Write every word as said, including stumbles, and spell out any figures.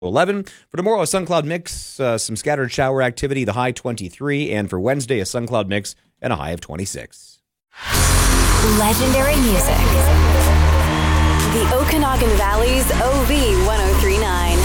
eleven. For tomorrow, a sun cloud mix, uh, some scattered shower activity, the high twenty-three. And for Wednesday, a sun cloud mix and a high of twenty-six. Legendary music. The Okanagan Valley's O V ten thirty-nine.